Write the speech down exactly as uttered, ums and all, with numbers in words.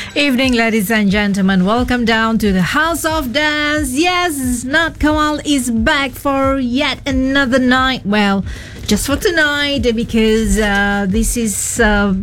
Evening, ladies and gentlemen. Welcome down to the House of Dance. Yes, Nat Kamal is back for yet another night. Well, just for tonight, because uh, this is uh,